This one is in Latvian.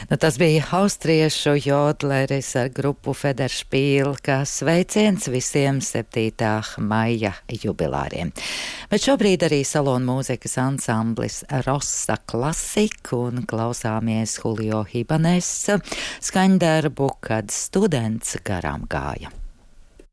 Nu, tas bija austriešu jodleris ar grupu Federspiel, kas sveiciens visiem 7. maija jubilāriem. Bet šobrīd arī salonu mūzikas ansamblis Rossa Classic un klausāmies Julio Ibanez skaņdarbu, kad students garām gāja.